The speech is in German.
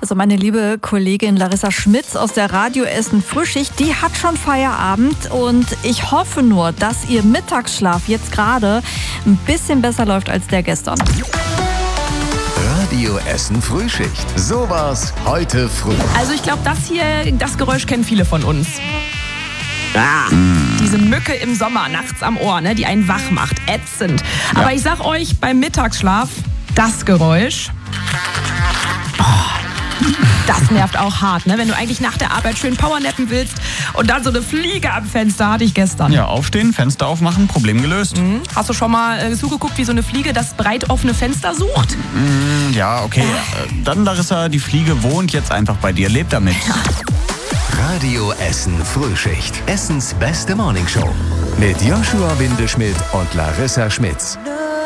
Also meine liebe Kollegin Larissa Schmitz aus der Radio Essen Frühschicht, die hat schon Feierabend und ich hoffe nur, dass ihr Mittagsschlaf jetzt gerade ein bisschen besser läuft als der gestern. Radio Essen Frühschicht. Sowas heute früh. Also ich glaube, das Geräusch kennen viele von uns. Diese Mücke im Sommer, nachts am Ohr, ne, die einen wach macht. Ätzend. Ja. Aber ich sag euch, beim Mittagsschlaf, das Geräusch, das nervt auch hart, ne? Wenn du eigentlich nach der Arbeit schön powernappen willst und dann so eine Fliege am Fenster, hatte ich gestern. Ja, aufstehen, Fenster aufmachen, Problem gelöst. Hast du schon mal zugeguckt, wie so eine Fliege das breit offene Fenster sucht? Ja, okay. Dann, Larissa, die Fliege wohnt jetzt einfach bei dir. Lebt damit. Ja. Radio Essen Frühschicht. Essens beste Morningshow. Mit Joshua Windelschmidt und Larissa Schmitz.